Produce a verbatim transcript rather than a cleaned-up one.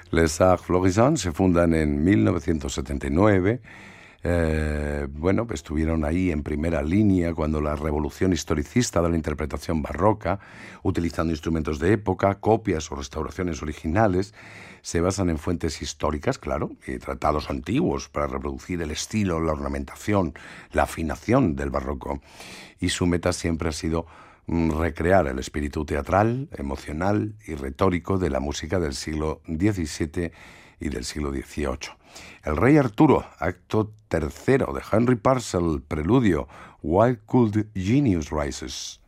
Les Arts Florissants se fundan en mil novecientos setenta y nueve. Eh, bueno, pues estuvieron ahí en primera línea cuando la revolución historicista de la interpretación barroca, utilizando instrumentos de época, copias o restauraciones originales, se basan en fuentes históricas, claro, y tratados antiguos para reproducir el estilo, la ornamentación, la afinación del barroco. Y su meta siempre ha sido mm, recrear el espíritu teatral, emocional y retórico de la música del siglo diecisiete y del siglo dieciocho. El Rey Arturo, acto tercero de Henry Purcell, preludio, Why Could Genius Rises.